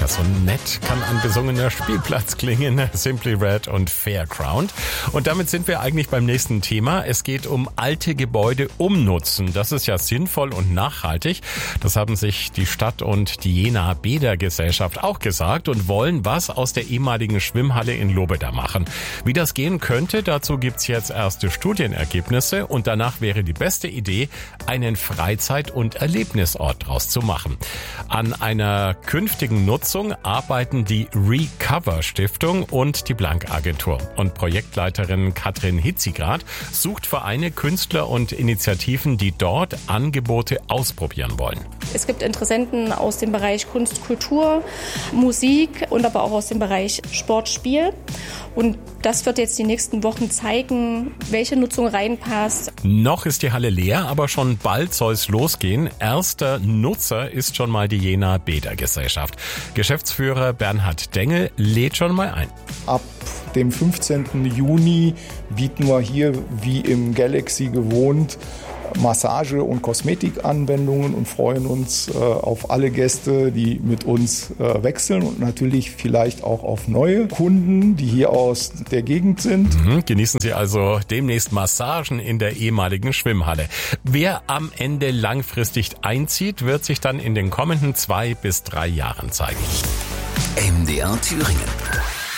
so nett kann ein besungener Spielplatz klingen. Simply Red und Fairground. Und damit sind wir eigentlich beim nächsten Thema. Es geht um alte Gebäude umnutzen. Das ist ja sinnvoll und nachhaltig. Das haben sich die Stadt und die Jenaer Bädergesellschaft auch gesagt und wollen was aus der ehemaligen Schwimmhalle in Lobeda machen. Wie das gehen könnte, dazu gibt's jetzt erste Studienergebnisse und danach wäre die beste Idee, einen Freizeit- und Erlebnisort draus zu machen. An einer künftigen Nutzung arbeiten die Recover Stiftung und die Blank Agentur. Und Projektleiterin Katrin Hitzigrad sucht Vereine, Künstler und Initiativen, die dort Angebote ausprobieren wollen. Es gibt Interessenten aus dem Bereich Kunst, Kultur, Musik und aber auch aus dem Bereich Sport, Spiel. Und das wird jetzt die nächsten Wochen zeigen, welche Nutzung reinpasst. Noch ist die Halle leer, aber schon bald soll es losgehen. Erster Nutzer ist schon mal die Jenaer Bädergesellschaft. Geschäftsführer Bernhard Dengel lädt schon mal ein. Ab dem 15. Juni bieten wir hier, wie im Galaxy gewohnt, Massage- und Kosmetikanwendungen und freuen uns auf alle Gäste, die mit uns wechseln und natürlich vielleicht auch auf neue Kunden, die hier aus der Gegend sind. Genießen Sie also demnächst Massagen in der ehemaligen Schwimmhalle. Wer am Ende langfristig einzieht, wird sich dann in den kommenden 2 bis 3 Jahren zeigen. MDR Thüringen.